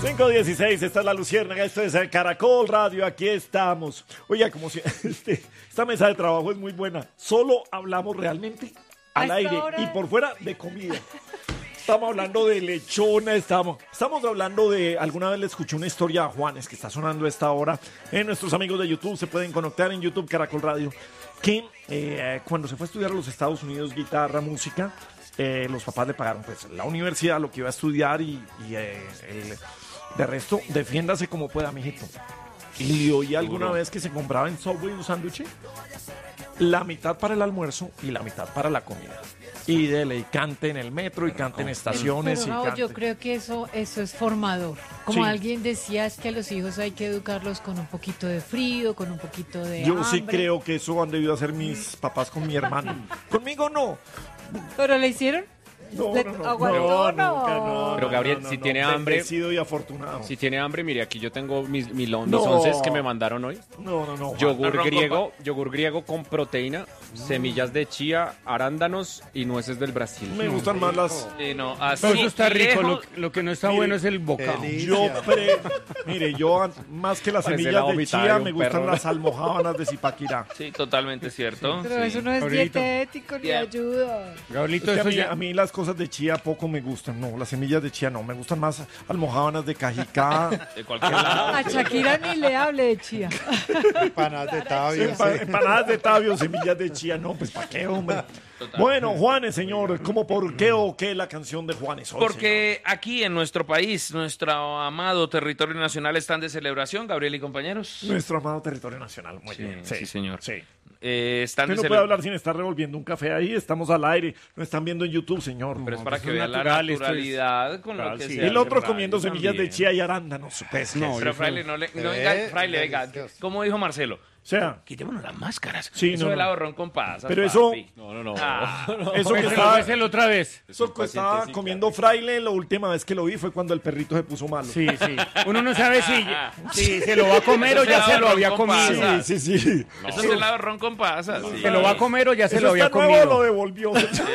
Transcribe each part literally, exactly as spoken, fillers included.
cinco dieciséis, esta es La Luciérnaga, esto es el Caracol Radio, aquí estamos. Oiga, como si este, esta mesa de trabajo es muy buena, solo hablamos realmente al aire hora... y por fuera de comida. Estamos hablando de lechona, estamos, estamos hablando de, alguna vez le escuché una historia a Juanes que está sonando a esta hora. Eh, nuestros amigos de YouTube se pueden conectar en YouTube Caracol Radio, que eh, cuando se fue a estudiar a los Estados Unidos guitarra, música, eh, los papás le pagaron pues la universidad, lo que iba a estudiar y, y eh, el, de resto, defiéndase como pueda, mijito. Y oí alguna vez que se compraba en Subway un sándwich, la mitad para el almuerzo y la mitad para la comida. Y dele, y cante en el metro, y cante en estaciones. Pero, y no, cante. yo creo que eso, eso es formador. Como Sí. alguien decía, es que a los hijos hay que educarlos con un poquito de frío, con un poquito de Yo hambre. sí creo que eso han debido hacer mis papás con mi hermano. Conmigo no. ¿Pero le hicieron? No, ¿Le no, no. aguantó? No, nunca, No. no, Pero no, Gabriel, no, si no, tiene no. hambre- Bendecido y afortunado. Si tiene hambre, mire, aquí yo tengo mis, mis, lon- No. mis onces que me mandaron hoy. No, no, no. Yogur Arroz con griego, yogur griego con proteína, semillas de chía, arándanos y nueces del Brasil. Me gustan más las... Sí, no, así, Todo eso está rico, lejos- lo, lo que no está Mire, bueno es el bocado. Yo, pre- mire, yo an- más que las Parece semillas la de vomitada chía, de un me gustan perro. las almojábanas de Zipaquirá. Sí, totalmente cierto. Pero sí. eso no es Gabrielito. dietético ni Bien. ayuda. Gabrielito, Es que a, eso mí, ya... a mí las cosas de chía poco me gustan, no, las semillas de chía no, me gustan más almojábanas de cajicá, De cualquier lado. A Shakira ni le hable de chía. Empanadas de tabio. empa- empanadas de tabio, semillas de chía, no, pues ¿para qué, hombre? Bueno, Juanes, señor, ¿cómo por qué o qué la canción de Juanes hoy, Porque aquí en nuestro país, nuestro amado territorio nacional están de celebración, Gabriel y compañeros. señor? Nuestro amado territorio nacional, muy Sí, bien. sí, señor. Sí. Eh, están Usted de no cele- puede hablar sin estar revolviendo un café ahí, estamos al aire, lo están viendo en YouTube, señor. Pero es para pues que es vean la natural, esto es- naturalidad con lo Claro, que sí. se Y el hace otro en radio comiendo semillas de también. chía y arándanos. Pues, No, ¿qué Pero yo- Fraile, no le, no Eh, venga, Fraile, venga, delicioso. ¿cómo dijo Marcelo? O sea, Quitémonos las máscaras. Sí, eso no, del no. ahorrón con pasas. Pero eso- papi. No, no, no. Ah, eso que Pues, estaba, Ofrécelo otra vez. eso que estaba comiendo Fraile, la última vez que lo vi fue cuando el perrito se puso malo. Sí, sí. Uno no sabe si, si se lo va a comer o Eso ya se se lo da había con comido. pasas. Sí, sí, sí. Eso es el ahorrón con pasas. sí. Se lo va a comer o ya se ¿Eso lo había está nuevo o lo comido. devolvió?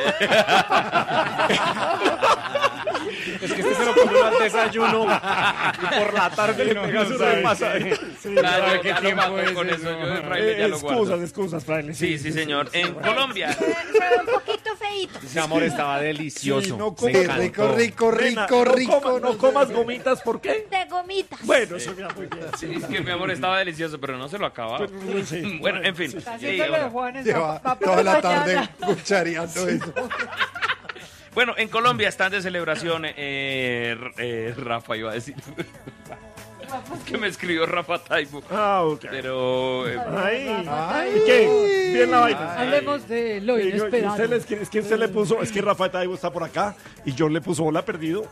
Es que este se lo comió al desayuno y por la tarde le No, pega no su sabe. repasa. Sí, Claro, sabe yo qué ya lo tiempo mato es con eso. eso. Yo de Fraile Eh, ya lo guardo. excusas, excusas, Fraile. Sí, sí, señor. En Colombia. Fue un poquito feíto. Ese amor estaba delicioso. Sí, no Me como- Sí, encantó. rico, rico, Nena, rico, no rico. coma- no comas gomitas, ¿por qué? De gomitas. Bueno, eso me da muy bien. Sí, es que mi amor estaba delicioso, pero no se lo acababa. Sí. Bueno, en fin. Está Sí, haciendo lo de ahora. Juanes. Lleva va- va por toda la mañana. tarde cuchareando eso. Bueno, en Colombia están de celebración. Eh, R- eh, Rafa iba a decir. que me escribió Rafa Taibo. Ah, ok. Pero. eh, Ahí. Ay. ¿Y qué? Bien la vaina. Hablemos de lo Y yo- y inesperado. usted le- es, que, es que usted le puso, es que Rafa Taibo está por acá y yo le puso hola perdido.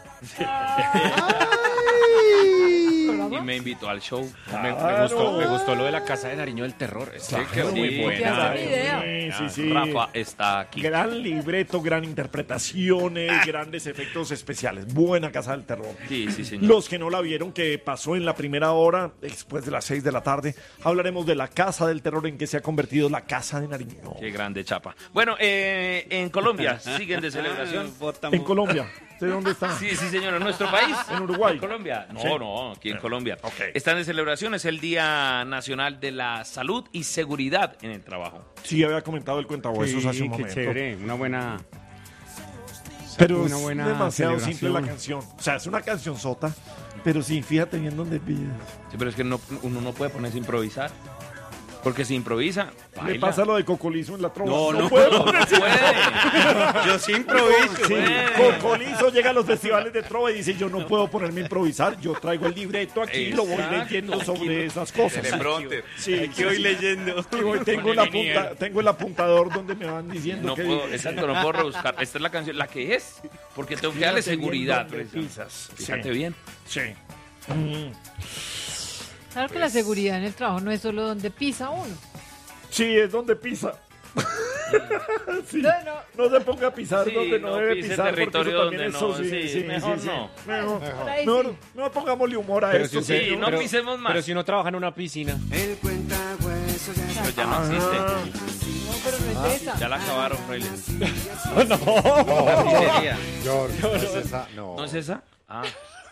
y me invitó al show. Me, me Claro. gustó, me gustó lo de la Casa de Nariño del Terror. Es que quedó muy sí. buena. Qué idea. Sí, sí, sí. Rafa está aquí. Gran libreto, gran interpretaciones, grandes efectos especiales. Buena Casa del Terror. Sí, sí, señor. Los que no la vieron, que pasó en la primera hora, después de las seis de la tarde, hablaremos de la Casa del Terror en que se ha convertido la Casa de Nariño. Qué grande chapa. Bueno, eh, en Colombia siguen de celebración. En Colombia. ¿De dónde está? Sí, sí, señor, en nuestro país. En Uruguay. ¿En Colombia? No, Sí. no, aquí en Colombia. Ok. Están de celebración, es el Día Nacional de la Salud y Seguridad en el Trabajo. Sí, había comentado el cuentahuesos hace Sí, un qué momento. chévere. Una buena... Pero Una es buena demasiado simple celebración. la canción. O sea, es una canción sota, pero sí, fíjate bien dónde pides. Sí, pero es que no- uno no puede ponerse a improvisar. Porque si improvisa, Le baila. pasa lo de Cocolizo en la trova. No, no, puede No ponerse- puede. Yo sí improviso. Sí, puede. Cocolizo llega a los festivales de trova y dice, yo no puedo ponerme a improvisar, yo traigo el libreto aquí y lo voy Exacto. leyendo sobre esas cosas. Teleprompter. Sí, Aquí voy leyendo. y voy- tengo, la punta- tengo el apuntador donde me van diciendo No que puedo, exacto, no puedo rebuscar. Esta es la canción, la que es, porque tengo que darle Fíjate bien seguridad. dónde precisamente. pisas. Fíjate Sí. bien. Sí. Mm. Claro que la seguridad en el trabajo no es solo donde pisa uno. Sí, es donde pisa. Sí. No, no. No se ponga a pisar Sí, donde no, no debe pise pisar. porque territorio eso también donde es no, so- sí, sí, mejor sí, no. sí. Mejor, Por ahí mejor sí. no pongámosle humor a Pero esto. si usted- Sí, no pero- pisemos más. Pero si uno trabaja en una piscina. Pero ya no existe. No, pero no es esa. Ya la acabaron, Fraile. No, La pizzería. George, no es esa. No. ¿No es esa? Ah.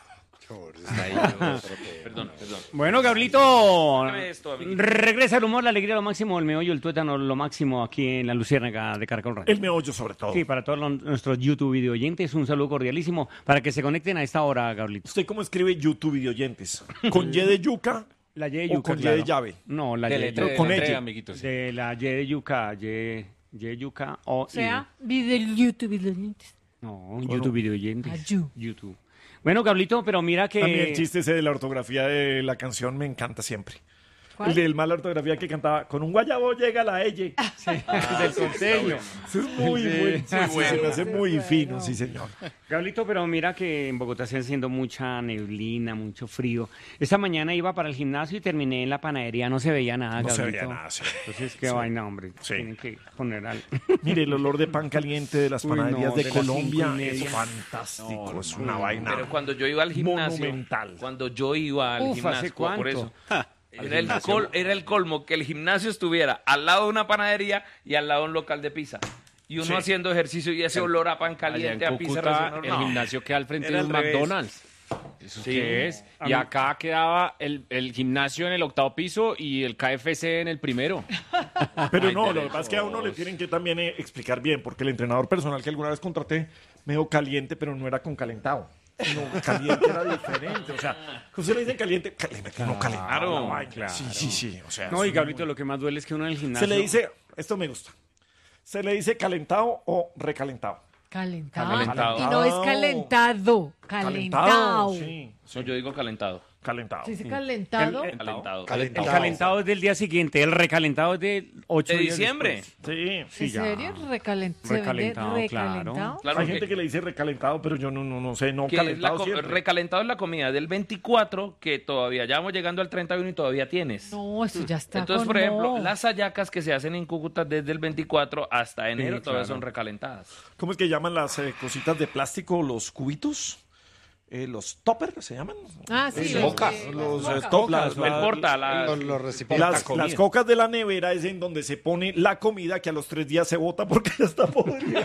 Perdón, perdón. Bueno, Gabrielito, Dame esto, amiguito. regresa el humor, la alegría, lo máximo, el meollo, el tuétano, lo máximo aquí en la Luciérnaga de Caracol Radio. El meollo sobre todo. Sí, para todos los- nuestros YouTube video oyentes, un saludo cordialísimo para que se conecten a esta hora, Gabrielito. ¿Usted cómo escribe YouTube videoyentes? ¿Con Y de yuca? La Y de ¿O yuca, con Y claro. de llave? No, la Y de Deletre, yuca. con deletre, ella. amiguitos. De la Y de yuca, Y, Y de yuca o O sea, video YouTube video oyentes. No, YouTube video oyentes. Ah, you. YouTube. Bueno, Gabrielito, pero mira que... A mí el chiste ese de la ortografía de la canción me encanta siempre. ¿Cuál? El del mala ortografía que cantaba, con un guayabo llega la elle. del costeño. Eso es muy Sí, bueno. muy Sí, se me hace muy fino, sí, señor. Gabrielito, pero mira que en Bogotá está haciendo mucha neblina, mucho frío. Esta mañana iba para el gimnasio y terminé en la panadería, no se veía nada, No se Gabrielito. veía nada, sí. Entonces, qué vaina, hombre. Sí. Tienen que poner al... Mire, el olor de pan caliente de las Uy, no, panaderías de de las cinco Colombia y es media. fantástico, es una vaina. Pero cuando yo iba al gimnasio, Monumental. cuando yo iba al Uf, gimnasio, ¿hace cuánto? por eso, era el, col- era el colmo que el gimnasio estuviera al lado de una panadería y al lado de un local de pizza. Y uno Sí. haciendo ejercicio y ese olor a pan Allá caliente, en a pizza Cúcuta, recién el horneado. gimnasio queda al frente Era de un al revés. McDonald's. ¿Eso Sí. qué es? Y acá quedaba el, el gimnasio en el octavo piso y el K F C en el primero. Pero Ay, no, lo que derechos. pasa es que a uno le tienen que también eh, explicar bien, porque el entrenador personal que alguna vez contraté me dijo caliente, pero no era con calentado. No, caliente era diferente. O sea, que usted le dice caliente, caliente, no calentado. la vaina. claro. Sí, sí, sí. O sea, No, y es Gabrielito, muy- lo que más duele es que uno en el gimnasio... Se le dice, esto me gusta, se le dice calentado o recalentado. Calentado. Calentado. Y no es calentado. Calentado. Sí, No, yo digo calentado. calentado. ¿Se dice calentado? El- el- Calentado. El Calentado. calentado es del día siguiente, el recalentado es de ocho ¿De días diciembre? después. Sí. Sí, ¿En ya. serio? Recalen- ¿Se vende Recalentado, claro. recalentado? Claro Hay que- gente que le dice recalentado, pero yo no, no, no sé, no que es la calentado co- siempre. recalentado es la comida del veinticuatro que todavía ya vamos llegando al treinta y uno y todavía tienes. No, eso ya está. Entonces, con por ejemplo, no. las hallacas que se hacen en Cúcuta desde el veinticuatro hasta enero Sí, todavía claro. son recalentadas. ¿Cómo es que llaman las eh, cositas de plástico, los cubitos? Eh, ¿Los topper se llaman? Ah, sí. Eh, los Coca. que- Los eh, Coca. top- las, El las- porta, la- Los, los recipientes. las- las cocas de la nevera es en donde se pone la comida que a los tres días se bota porque ya está podrida.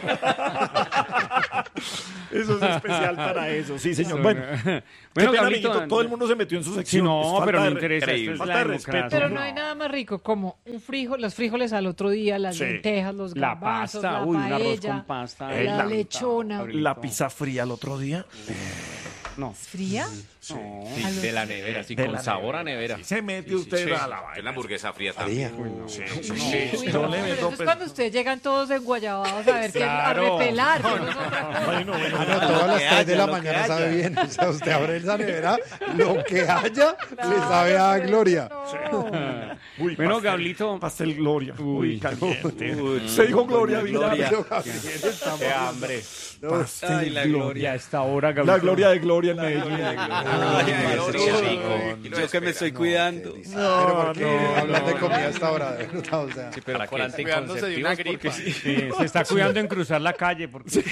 Eso es especial para eso, sí, señor. Bueno, qué bueno, pena, Gabrielito, amiguito, todo el mundo se metió en su Sí, sección. Es no, falta pero de me re- interesa. creíble. Esto es Falta la de democracia. respeto. Pero no hay nada más rico como un frijol, los frijoles al otro día, las Sí. lentejas, los La garbanzos, pasta, la uy, un arroz paella, con pasta. la El- lechona. La pizza fría el otro día. No. ¿Fría? Sí, A los- de la nevera, sí, De con la sabor a nevera. Se mete usted a la Que vaina. la hamburguesa fría María. también. Sí, Uy, sí, no, sí. pero No le meto eso es pe- cuando ustedes llegan todos enguayabados a ver que Claro. a repelar. que no es otra cosa. Bueno, bueno, Ah, no, todas las tres de la mañana sabe bien. O sea, usted abre esa nevera, lo que haya, le sabe a Gloria. No. Uy, Bueno, pastel- Gablito. Pastel Gloria. Uy, Uy. caliente. Se dijo Gloria Vidal. Pero, Gabriel, estamos- ¡Qué hambre! Pastel Y Gloria. a esta hora, La Gablito. gloria de Gloria en Medellín. Yo que me estoy cuidando. Pero ¿por qué hablan de comida hasta ahora? De verdad, o sea. Sí, pero por Cuidándose de una anticonceptivos, porque gripa. sí. Sí, se está cuidando en cruzar la calle. Porque...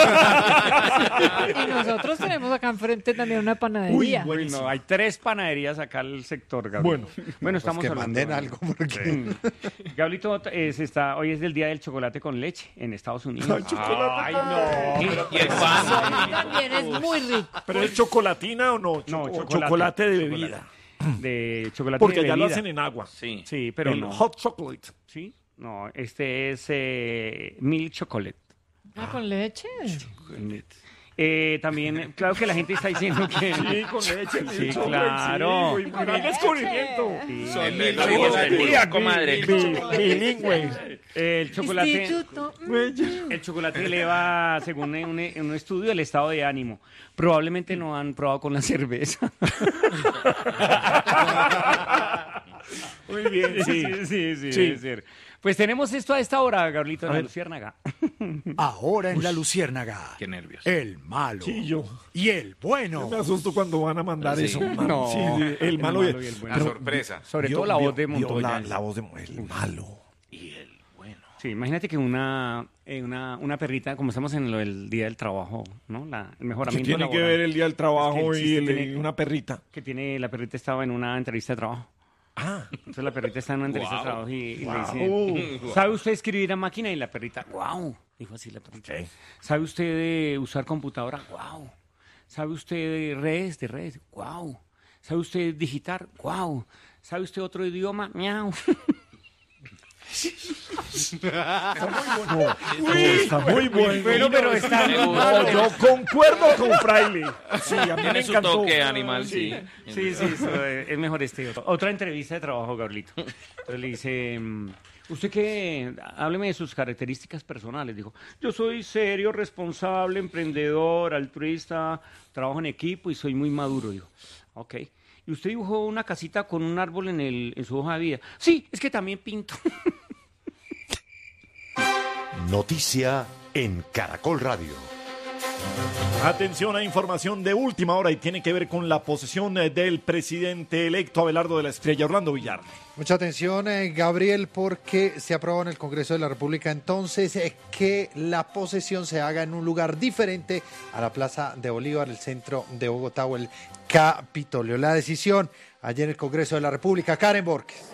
Y nosotros tenemos acá enfrente también una panadería. Uy, Uy, no, hay tres panaderías acá al sector, Gablito. Bueno. bueno, Pues estamos que hablando. manden algo porque Gablito, eh, se está, hoy es el día del chocolate con leche en Estados Unidos. Ay, chocolate. Ay, no. Y el pan. También es muy rico. ¿Pero es chocolatina o no? No, O chocolate. chocolate de bebida. De chocolate Porque de ya lo bebida. hacen en agua. Sí. Sí, pero el no. hot chocolate. Sí, no, este es eh, milk chocolate. Ah, con leche. Eh, también, claro que la gente está diciendo que... Sí, con leche. Sí, chocolate, claro. Sí, muy gran descubrimiento. Sí. El día, comadre. Bi- Bilingüe. El chocolate, Instituto. el chocolate eleva, según un, un estudio, el estado de ánimo. Probablemente no han probado con la cerveza. Muy bien, sí. sí, sí, sí, Sí. debe ser. Pues tenemos esto a esta hora, Gablito, en A la ver. Luciérnaga. Ahora en La Luciérnaga. Qué nervios. El malo. Sí, yo. Y el Yo bueno. me asusto cuando van a mandar Sí. eso. man. No, Sí, sí, el malo y el, y el bueno. La pero sorpresa. Sobre vio- todo la vio- voz de vio Montoya. La, la voz de el malo. Sí, imagínate que una, eh, una, una perrita, como estamos en lo del Día del Trabajo, ¿no? La, el ¿Qué mejoramiento tiene que laboral ver el día del trabajo Es que el y chiste el- tiene- una perrita? que tiene, la perrita estaba en una entrevista de trabajo. Ah, Entonces la perrita está en una entrevista de trabajo y, y Wow. le dice, ¿sabe usted escribir a máquina? Y la perrita, wow, dijo así la perrita. ok. ¿Sabe usted eh, usar computadora? Wow. ¿Sabe usted de redes? De redes. ¡Wow! ¿Sabe usted digitar? ¡Wow! ¿Sabe usted otro idioma? ¡Miau! Está muy bueno. Uy, está muy bueno. Bueno, pero está... No, yo concuerdo con Fraile. Sí, a mí Tiene me su encantó. toque animal, sí. Sí, sí, eso, eh, es mejor este otro. Otra entrevista de trabajo, Gabrielito. Entonces le dice, mm, ¿usted qué? Hábleme de sus características personales. Dijo, yo soy serio, responsable, emprendedor, altruista, trabajo en equipo y soy muy maduro. Dijo, ok. ¿Y usted dibujó una casita con un árbol en, el, en su hoja de vida? Sí, es que también pinto. Noticia en Caracol Radio. Atención a información de última hora y tiene que ver con la posesión del presidente electo Abelardo de la Estrella, Orlando Villar. Mucha atención, eh, Gabriel, porque se aprobó en el Congreso de la República entonces eh, que la posesión se haga en un lugar diferente a la Plaza de Bolívar, el centro de Bogotá o el Capitolio. La decisión ayer en el Congreso de la República. Karen Borges.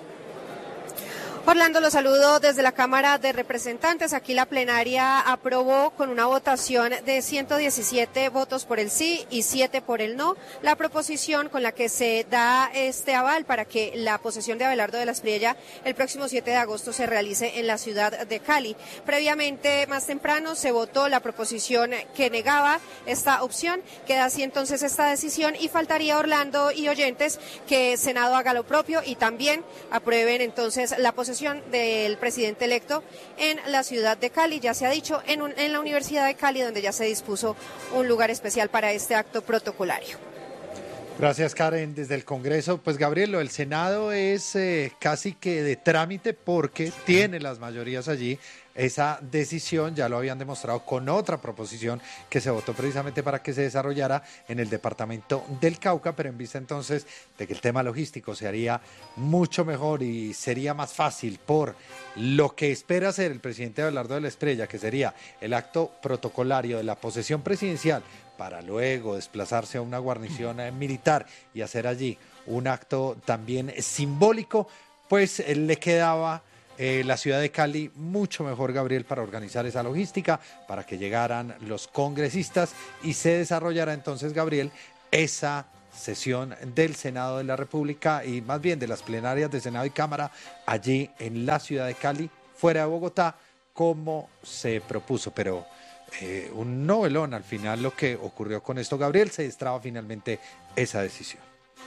Orlando, los saludo desde la Cámara de Representantes. Aquí la plenaria aprobó con una votación de ciento diecisiete votos por el sí y siete por el no la proposición con la que se da este aval para que la posesión de Abelardo de la Espriella el próximo siete de agosto se realice en la ciudad de Cali. Previamente, más temprano, se votó la proposición que negaba esta opción. Queda así entonces esta decisión y faltaría, Orlando y oyentes, que Senado haga lo propio y también aprueben entonces la posesión del presidente electo en la ciudad de Cali. Ya se ha dicho en, un, en la Universidad de Cali, donde ya se dispuso un lugar especial para este acto protocolario. Gracias, Karen. Desde el Congreso, pues Gabriel, lo del Senado es eh, casi que de trámite porque tiene las mayorías allí. Esa decisión ya lo habían demostrado con otra proposición que se votó precisamente para que se desarrollara en el departamento del Cauca, pero en vista entonces de que el tema logístico se haría mucho mejor y sería más fácil por lo que espera hacer el presidente Abelardo de la Espriella, que sería el acto protocolario de la posesión presidencial para luego desplazarse a una guarnición eh, militar y hacer allí un acto también simbólico, pues eh, le quedaba Eh, la ciudad de Cali mucho mejor, Gabriel, para organizar esa logística, para que llegaran los congresistas y se desarrollara entonces, Gabriel, esa sesión del Senado de la República y más bien de las plenarias de Senado y Cámara allí en la ciudad de Cali, fuera de Bogotá, como se propuso. Pero eh, un novelón al final lo que ocurrió con esto, Gabriel, se destraba finalmente esa decisión.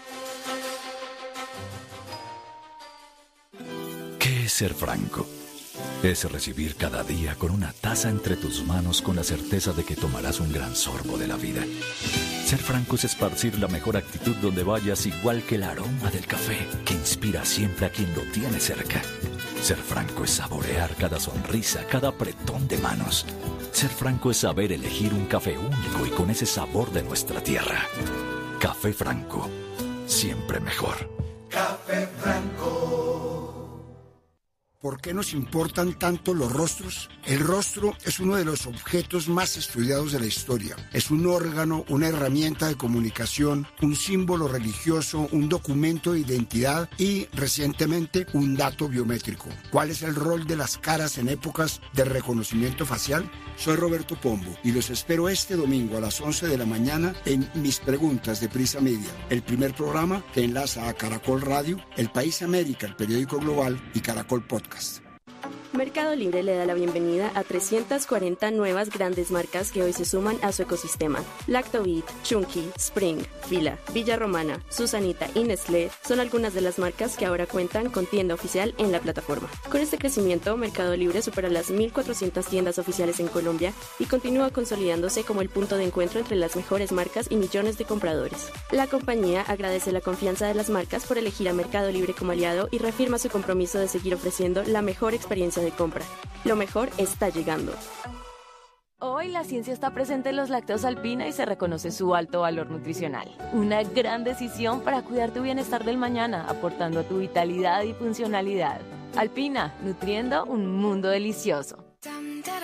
¿Qué es ser franco? Es recibir cada día con una taza entre tus manos con la certeza de que tomarás un gran sorbo de la vida. Ser franco es esparcir la mejor actitud donde vayas, igual que el aroma del café que inspira siempre a quien lo tiene cerca. Ser franco es saborear cada sonrisa, cada apretón de manos. Ser franco es saber elegir un café único y con ese sabor de nuestra tierra. Café Franco, siempre mejor. Café Franco. ¿Por qué nos importan tanto los rostros? El rostro es uno de los objetos más estudiados de la historia. Es un órgano, una herramienta de comunicación, un símbolo religioso, un documento de identidad y, recientemente, un dato biométrico. ¿Cuál es el rol de las caras en épocas de reconocimiento facial? Soy Roberto Pombo y los espero este domingo a las once de la mañana en Mis Preguntas de Prisa Media, el primer programa que enlaza a Caracol Radio, El País América, el periódico global y Caracol Podcast. Mercado Libre le da la bienvenida a trescientas cuarenta nuevas grandes marcas que hoy se suman a su ecosistema. Lactobit, Chunky, Spring, Fila, Villa Romana, Susanita y Nestlé son algunas de las marcas que ahora cuentan con tienda oficial en la plataforma. Con este crecimiento, Mercado Libre supera las mil cuatrocientas tiendas oficiales en Colombia y continúa consolidándose como el punto de encuentro entre las mejores marcas y millones de compradores. La compañía agradece la confianza de las marcas por elegir a Mercado Libre como aliado y reafirma su compromiso de seguir ofreciendo la mejor experiencia de compra. Lo mejor está llegando. Hoy la ciencia está presente en los lácteos Alpina y se reconoce su alto valor nutricional. Una gran decisión para cuidar tu bienestar del mañana, aportando a tu vitalidad y funcionalidad. Alpina, nutriendo un mundo delicioso.